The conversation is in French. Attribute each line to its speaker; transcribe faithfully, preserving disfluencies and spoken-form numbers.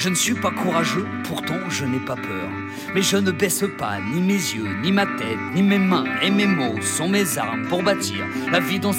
Speaker 1: Je ne suis pas courageux, pourtant je n'ai pas peur. Mais je ne baisse pas, ni mes yeux, ni ma tête, ni mes mains. Et mes mots sont mes armes pour bâtir la vie dont